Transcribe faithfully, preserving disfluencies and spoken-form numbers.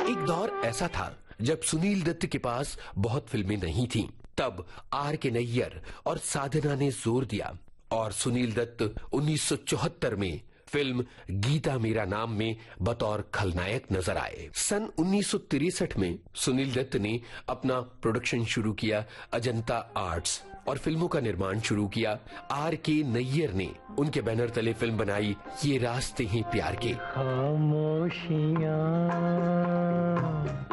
एक दौर ऐसा था जब सुनील दत्त के पास बहुत फिल्में नहीं थीं। तब आर के नैयर और साधना ने जोर दिया और सुनील दत्त उन्नीस सौ चौहत्तर में फिल्म गीता मेरा नाम में बतौर खलनायक नजर आए। सन उन्नीस सौ तिरसठ में सुनील दत्त ने अपना प्रोडक्शन शुरू किया अजंता आर्ट्स और फिल्मों का निर्माण शुरू किया। आर के नैयर ने उनके बैनर तले फिल्म बनाई ये रास्ते हैं प्यार के। खामोशियां